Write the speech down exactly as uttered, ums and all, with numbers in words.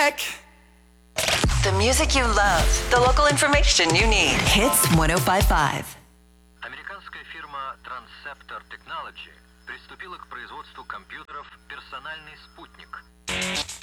back. The music you love, the local information you need. Hits one oh five point five. Американская фирма Transceptor Technology приступила к производству компьютеров «Персональный спутник».